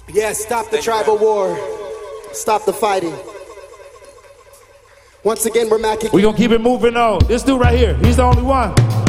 Yeah, stop the tribal war. Stop the fighting. Once again, we're Mac. We're gonna keep it moving on. This dude right here, he's the only one.